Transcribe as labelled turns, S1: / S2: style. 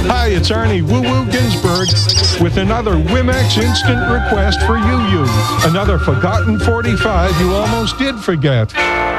S1: Hi, it's Arnie Woo Woo Ginsburg with another Wimex instant request for you. Another forgotten 45 you almost did forget.